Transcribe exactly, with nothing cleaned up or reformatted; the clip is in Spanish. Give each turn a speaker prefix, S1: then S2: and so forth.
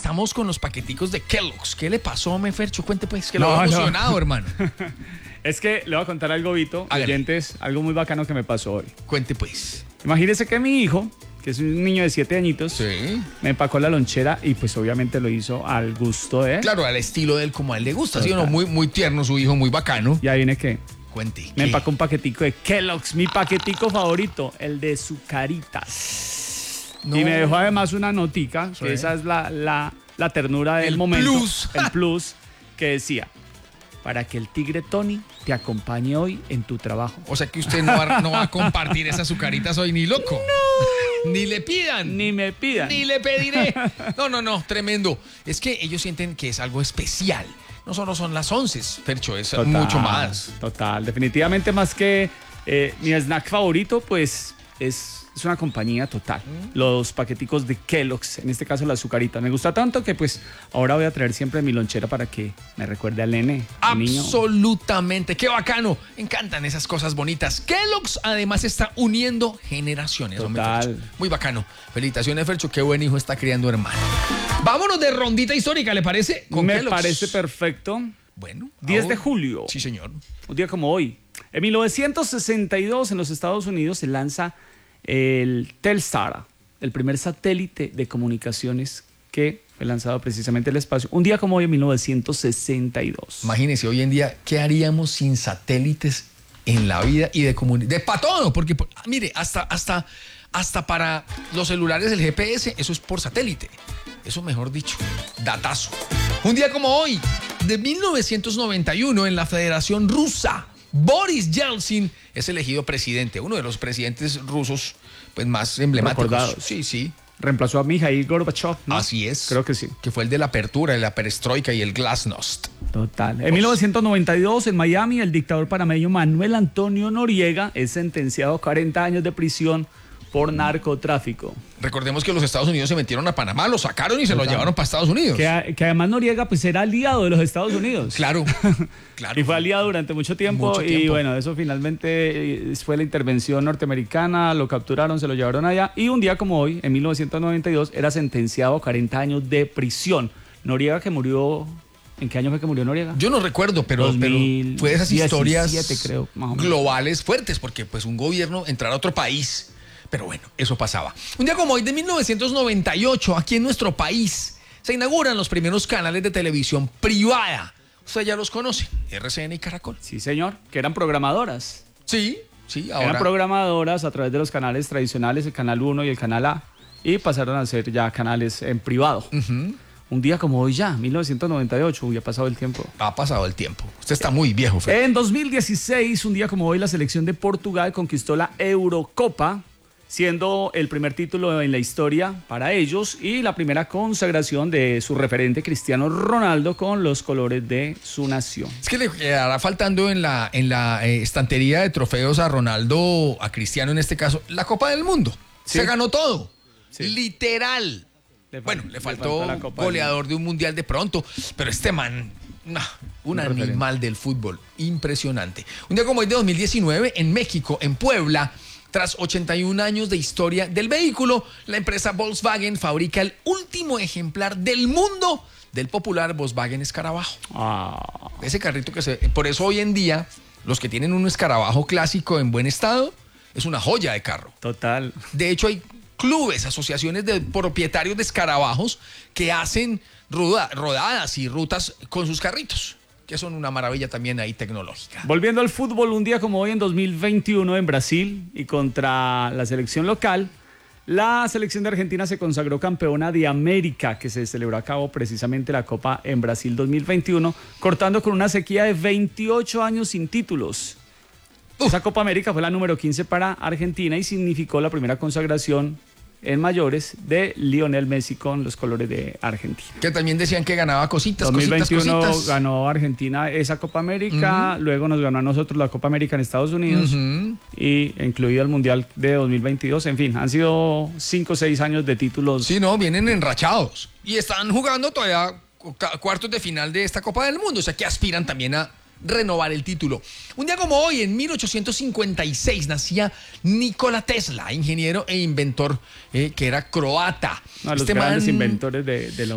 S1: estamos con los paqueticos de Kellogg's. ¿Qué le pasó, me Fercho? Cuente pues, que lo
S2: No,
S1: ha
S2: no.
S1: emocionado, hermano.
S2: Es que le voy a contar algo, Vito,
S1: Hágale.
S2: oyentes, algo muy bacano que me pasó hoy.
S1: Cuente pues.
S2: Imagínese que mi hijo, que es un niño de siete añitos,
S1: Sí.
S2: me empacó la lonchera y pues obviamente lo hizo al gusto de él.
S1: Claro, al estilo de él, como a él le gusta. ¿Sí o no?
S2: Total.
S1: Muy, muy tierno su hijo, muy bacano.
S2: Y ahí viene que
S1: Cuente.
S2: me
S1: ¿qué?
S2: empacó un paquetico de Kellogg's, mi paquetico favorito, el de Zucaritas.
S1: No.
S2: Y me dejó además una notica, que
S1: Sí.
S2: esa es la, la, la ternura del
S1: El
S2: momento.
S1: plus.
S2: El plus, que decía, para que el tigre Tony te acompañe hoy en tu trabajo.
S1: O sea que usted no va, no va a compartir esas azucaritas hoy ni loco. No. Ni le pidan.
S2: Ni me pidan.
S1: Ni le pediré. No, no, no, tremendo. Es que ellos sienten que es algo especial. No solo son las once, Fercho, es
S2: Total,
S1: mucho más.
S2: Total, definitivamente más que eh, mi snack favorito, pues es, es una compañía total. Los paqueticos de Kellogg's, en este caso la azucarita. Me gusta tanto que pues ahora voy a traer siempre mi lonchera para que me recuerde al nene, al niño.
S1: Absolutamente, qué bacano. Encantan esas cosas bonitas. Kellogg's además está uniendo generaciones. hombre,
S2: Total.
S1: Fercho. Muy bacano. Felicitaciones, Fercho, qué buen hijo está criando, hermano. Vámonos de rondita histórica, ¿le parece? Con
S2: Me
S1: Kellogg's.
S2: parece perfecto.
S1: Bueno.
S2: diez de
S1: ahora-
S2: julio.
S1: Sí, señor.
S2: Un día como hoy. En mil novecientos sesenta y dos en los Estados Unidos se lanza el Telstar, el primer satélite de comunicaciones que fue lanzado precisamente al espacio. Un día como hoy en mil novecientos sesenta y dos.
S1: Imagínense, hoy en día, ¿qué haríamos sin satélites en la vida y de comunicación? De para todo, porque, por- mire, hasta, hasta, hasta para los celulares el G P S, eso es por satélite. Eso, mejor dicho, datazo. Un día como hoy, de mil novecientos noventa y uno, en la Federación Rusa, Boris Yeltsin es elegido presidente, uno de los presidentes rusos pues, más emblemáticos.
S2: Recordados.
S1: Sí, sí.
S2: Reemplazó a Mikhail Gorbachev, ¿no?
S1: Así es.
S2: Creo que sí.
S1: Que fue el de la apertura, de la perestroika y el glasnost.
S2: Total. En mil novecientos noventa y dos, en Miami, el dictador panameño Manuel Antonio Noriega es sentenciado a cuarenta años de prisión por narcotráfico.
S1: Recordemos que los Estados Unidos se metieron a Panamá, lo sacaron y se lo
S2: Total.
S1: llevaron para Estados Unidos.
S2: Que, a- que además Noriega pues era aliado de los Estados Unidos.
S1: Claro, claro.
S2: Y fue aliado durante mucho tiempo,
S1: Mucho
S2: y
S1: tiempo.
S2: bueno, eso finalmente eh, fue la intervención norteamericana, lo capturaron, se lo llevaron allá y un día como hoy, en mil novecientos noventa y dos, era sentenciado a cuarenta años de prisión. Noriega que murió, ¿en qué año fue que murió Noriega?
S1: Yo no recuerdo, pero, pero fue de esas historias
S2: diecisiete, creo, más o menos.
S1: globales fuertes, porque pues un gobierno entrar a otro país. Pero bueno, eso pasaba. Un día como hoy de mil novecientos noventa y ocho, aquí en nuestro país, se inauguran los primeros canales de televisión privada. Usted ya los conoce, R C N y Caracol.
S2: Sí, señor, que eran programadoras.
S1: Sí, sí,
S2: Eran
S1: ahora.
S2: programadoras a través de los canales tradicionales, el Canal uno y el Canal A, y pasaron a ser ya canales en privado.
S1: Ujú.
S2: Un día como hoy ya, mil novecientos noventa y ocho, uy, ha pasado el tiempo.
S1: Ha pasado el tiempo. Usted está muy viejo, Fer.
S2: En dos mil dieciséis, un día como hoy, la selección de Portugal conquistó la Eurocopa, siendo el primer título en la historia para ellos y la primera consagración de su referente Cristiano Ronaldo con los colores de su nación.
S1: Es que le quedará faltando en la, en la eh, estantería de trofeos a Ronaldo, a Cristiano en este caso, la Copa del Mundo.
S2: Sí.
S1: Se ganó todo.
S2: Sí.
S1: Literal.
S2: Le fal-
S1: Bueno, le
S2: le
S1: faltó
S2: faltó la Copa del
S1: goleador de un mundial de pronto, pero este man, nah, un
S2: Un referente.
S1: animal del fútbol, impresionante. Un día como hoy de dos mil diecinueve, en México, en Puebla, tras ochenta y un años de historia del vehículo, la empresa Volkswagen fabrica el último ejemplar del mundo del popular Volkswagen Escarabajo.
S2: Ah,
S1: Ese carrito que se... Por eso hoy en día, los que tienen un Escarabajo clásico en buen estado, es una joya de carro.
S2: total.
S1: De hecho, hay clubes, asociaciones de propietarios de escarabajos que hacen roda- rodadas y rutas con sus carritos, que son una maravilla también ahí tecnológica.
S2: Volviendo al fútbol, un día como hoy en dos mil veintiuno en Brasil y contra la selección local, la selección de Argentina se consagró campeona de América, que se celebró a cabo precisamente la Copa en Brasil dos mil veintiuno, cortando con una sequía de veintiocho años sin títulos. Esa Copa América fue la número quince para Argentina y significó la primera consagración en mayores de Lionel Messi con los colores de Argentina.
S1: Que también decían que ganaba cositas,
S2: dos mil
S1: cositas,
S2: veintiuno
S1: cositas.
S2: ganó Argentina esa Copa América, luego nos ganó a nosotros la Copa América en Estados Unidos
S1: Ujú.
S2: y incluido el Mundial de dos mil veintidós. En fin, han sido cinco o seis años de títulos.
S1: Sí, no, vienen enrachados. Y están jugando todavía cu- cuartos de final de esta Copa del Mundo, o sea que aspiran también a renovar el título. Un día como hoy, en mil ochocientos cincuenta y seis, nacía Nikola Tesla, ingeniero e inventor eh, que era croata.
S2: Uno de los
S1: Este
S2: grandes
S1: man-
S2: inventores de, de la